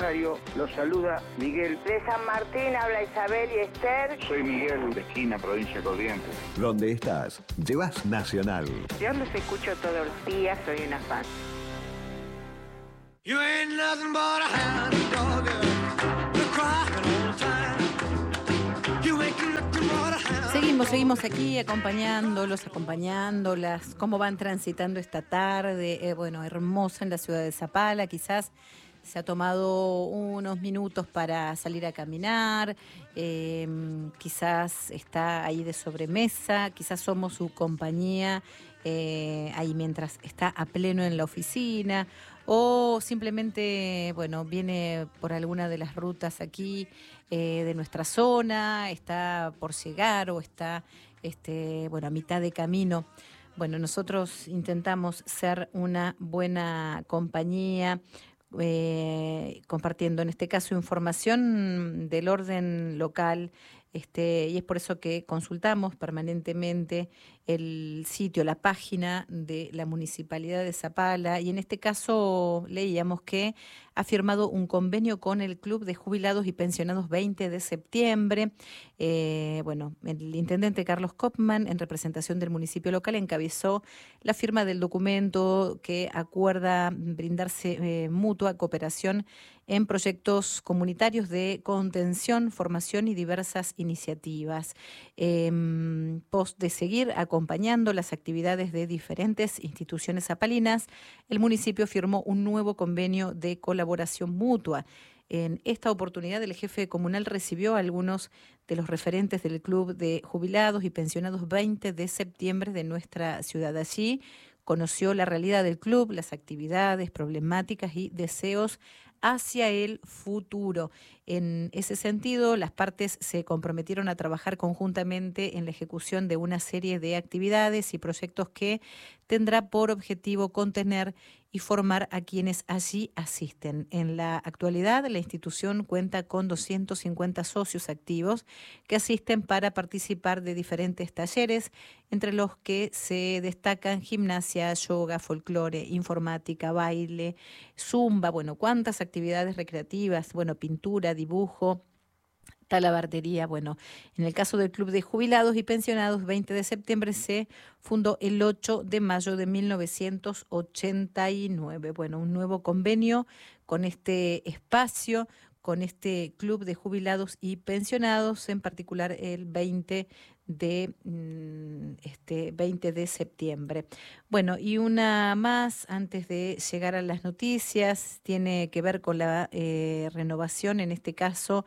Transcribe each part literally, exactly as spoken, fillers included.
Rosario, los saluda Miguel. De San Martín habla Isabel y Esther. Soy Miguel, de Esquina, provincia de Corrientes. ¿Dónde estás? Llevas Nacional. Yo los escucho todos los días, soy una fan. You ain't nothing but a hound dog, you're crying all the time. You ain't nothing but a hound. Seguimos, seguimos aquí acompañándolos, acompañándolas, cómo van transitando esta tarde, eh, bueno, hermosa en la ciudad de Zapala. Quizás se ha tomado unos minutos para salir a caminar, eh, quizás está ahí de sobremesa, quizás somos su compañía eh, ahí mientras está a pleno en la oficina, o simplemente, bueno, viene por alguna de las rutas aquí eh, de nuestra zona, está por llegar o está, este, bueno, a mitad de camino. Bueno, nosotros intentamos ser una buena compañía, Eh, compartiendo en este caso información del orden local, este, y es por eso que consultamos permanentemente el sitio, la página de la Municipalidad de Zapala, y en este caso leíamos que ha firmado un convenio con el Club de Jubilados y Pensionados veinte de septiembre. Eh, bueno, el intendente Carlos Kopman, en representación del municipio local, encabezó la firma del documento que acuerda brindarse eh, mutua cooperación en proyectos comunitarios de contención, formación y diversas iniciativas. Eh, post de seguir acompañando las actividades de diferentes instituciones zapalinas, el municipio firmó un nuevo convenio de colaboración mutua. En esta oportunidad, el jefe comunal recibió a algunos de los referentes del Club de Jubilados y Pensionados veinte de septiembre de nuestra ciudad. Allí conoció la realidad del club, las actividades, problemáticas y deseos hacia el futuro. En ese sentido, las partes se comprometieron a trabajar conjuntamente en la ejecución de una serie de actividades y proyectos que tendrá por objetivo contener y formar a quienes allí asisten. En la actualidad, la institución cuenta con doscientos cincuenta socios activos que asisten para participar de diferentes talleres, entre los que se destacan gimnasia, yoga, folclore, informática, baile, zumba, bueno, cuántas actividades recreativas, bueno, pintura, dibujo, talabartería. Bueno, en el caso del Club de Jubilados y Pensionados, veinte de septiembre se fundó el ocho de mayo de mil novecientos ochenta y nueve. Bueno, un nuevo convenio con este espacio, con este Club de Jubilados y Pensionados, en particular el veinte de este veinte de septiembre. Bueno, y una más antes de llegar a las noticias, tiene que ver con la eh, renovación, en este caso,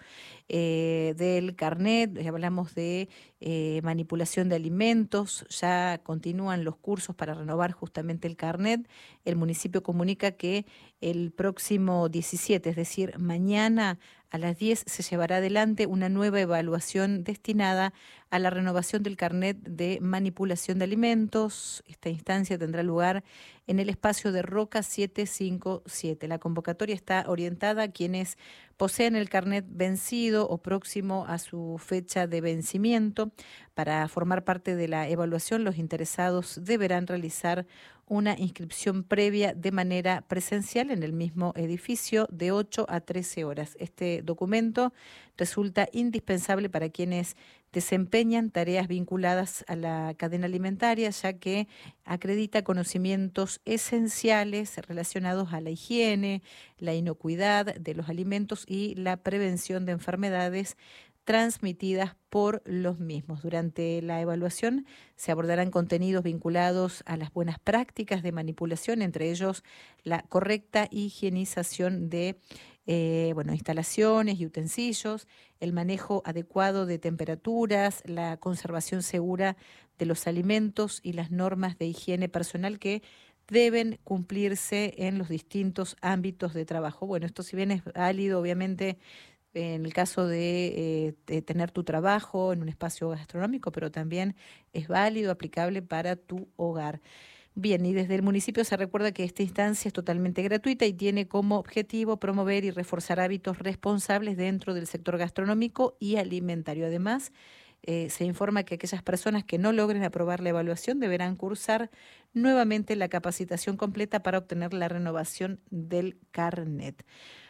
eh, del carnet. Hablamos de eh, manipulación de alimentos, ya continúan los cursos para renovar justamente el carnet. El municipio comunica que el próximo diecisiete, es decir, mañana a las diez, se llevará adelante una nueva evaluación destinada a la renovación del carnet de manipulación de alimentos. Esta instancia tendrá lugar en el espacio de Roca setecientos cincuenta y siete. La convocatoria está orientada a quienes poseen el carnet vencido o próximo a su fecha de vencimiento. Para formar parte de la evaluación, los interesados deberán realizar una inscripción previa de manera presencial en el mismo edificio de ocho a trece horas. Este documento resulta indispensable para quienes desempeñan tareas vinculadas a la cadena alimentaria, ya que acredita conocimientos esenciales relacionados a la higiene, la inocuidad de los alimentos y la prevención de enfermedades transmitidas por los mismos. Durante la evaluación se abordarán contenidos vinculados a las buenas prácticas de manipulación, entre ellos la correcta higienización de eh, bueno, instalaciones y utensilios, el manejo adecuado de temperaturas, la conservación segura de los alimentos y las normas de higiene personal que deben cumplirse en los distintos ámbitos de trabajo. Bueno, esto, si bien es válido, obviamente, en el caso de, eh, de tener tu trabajo en un espacio gastronómico, pero también es válido, aplicable para tu hogar. Bien, y desde el municipio se recuerda que esta instancia es totalmente gratuita y tiene como objetivo promover y reforzar hábitos responsables dentro del sector gastronómico y alimentario. Además, eh, se informa que aquellas personas que no logren aprobar la evaluación deberán cursar nuevamente la capacitación completa para obtener la renovación del carnet.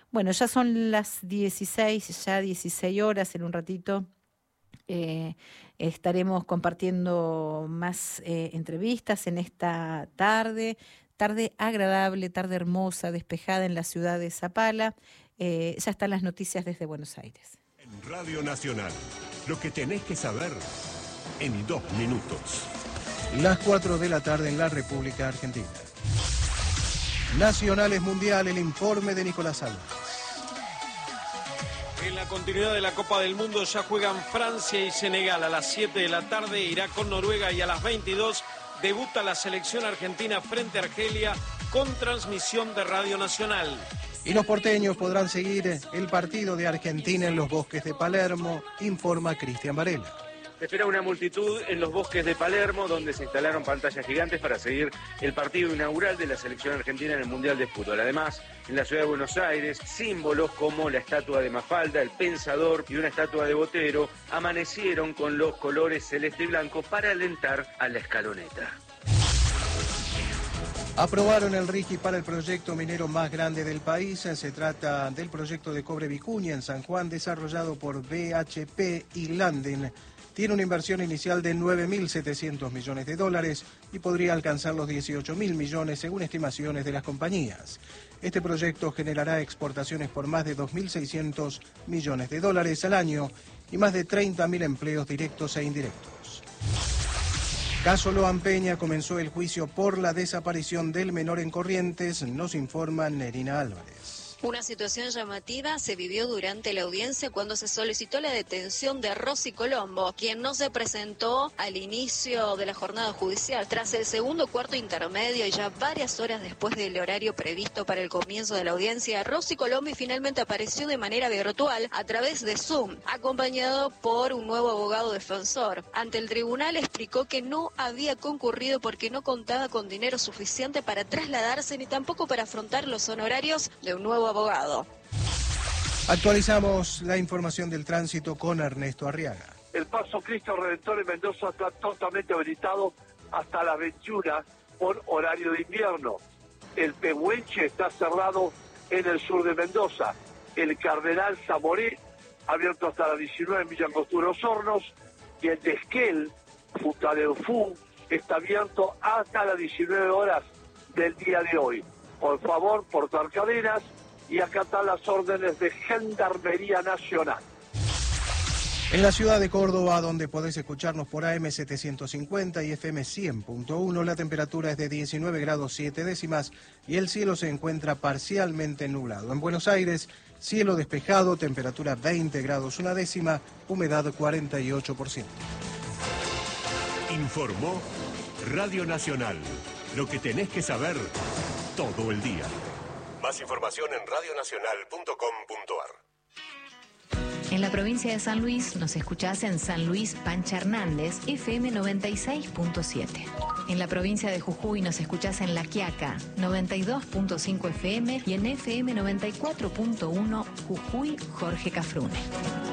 Bueno, ya son las dieciséis, ya dieciséis horas, en un ratito eh, estaremos compartiendo más eh, entrevistas en esta tarde, tarde agradable, tarde hermosa, despejada en la ciudad de Zapala. Eh, ya están las noticias desde Buenos Aires. En Radio Nacional, lo que tenés que saber en dos minutos. Las cuatro de la tarde en la República Argentina. Nacionales Mundial, el informe de Nicolás Álvarez. En la continuidad de la Copa del Mundo ya juegan Francia y Senegal. A las siete de la tarde irá con Noruega y a las veintidós debuta la selección argentina frente a Argelia con transmisión de Radio Nacional. Y los porteños podrán seguir el partido de Argentina en los bosques de Palermo, informa Cristian Varela. Se espera una multitud en los bosques de Palermo, donde se instalaron pantallas gigantes para seguir el partido inaugural de la selección argentina en el Mundial de Fútbol. Además, en la ciudad de Buenos Aires, símbolos como la estatua de Mafalda, el Pensador y una estatua de Botero amanecieron con los colores celeste y blanco para alentar a la escaloneta. Aprobaron el RIGI para el proyecto minero más grande del país. Se trata del proyecto de Cobre Vicuña en San Juan, desarrollado por B H P y Landen. Tiene una inversión inicial de nueve mil setecientos millones de dólares y podría alcanzar los dieciocho mil millones según estimaciones de las compañías. Este proyecto generará exportaciones por más de dos mil seiscientos millones de dólares al año y más de treinta mil empleos directos e indirectos. Caso Loan Peña, comenzó el juicio por la desaparición del menor en Corrientes, nos informa Nerina Álvarez. Una situación llamativa se vivió durante la audiencia cuando se solicitó la detención de Rosy Colombo, quien no se presentó al inicio de la jornada judicial. Tras el segundo cuarto intermedio y ya varias horas después del horario previsto para el comienzo de la audiencia, Rosy Colombo finalmente apareció de manera virtual a través de Zoom, acompañado por un nuevo abogado defensor. Ante el tribunal explicó que no había concurrido porque no contaba con dinero suficiente para trasladarse ni tampoco para afrontar los honorarios de un nuevo abogado. Actualizamos la información del tránsito con Ernesto Arriaga. El paso Cristo Redentor en Mendoza está totalmente habilitado hasta las veintiuna por horario de invierno. El Pehuenche está cerrado en el sur de Mendoza. El Cardenal Zamoré abierto hasta las diecinueve en Villa Angostura Los Hornos. Y el de Esquel, Futaleufú, está abierto hasta las diecinueve horas del día de hoy. Por favor, portar cadenas y acatar las órdenes de Gendarmería Nacional. En la ciudad de Córdoba, donde podés escucharnos por A M setecientos cincuenta y F M cien punto uno, la temperatura es de diecinueve grados siete décimas y el cielo se encuentra parcialmente nublado. En Buenos Aires, cielo despejado, temperatura veinte grados una décima, humedad cuarenta y ocho por ciento. Informó Radio Nacional. Lo que tenés que saber todo el día. Más información en radio nacional punto com punto ar. En la provincia de San Luis nos escuchás en San Luis Pancha Hernández, F M noventa y seis punto siete. En la provincia de Jujuy nos escuchás en La Quiaca, noventa y dos punto cinco F M y en F M noventa y cuatro punto uno Jujuy Jorge Cafrune.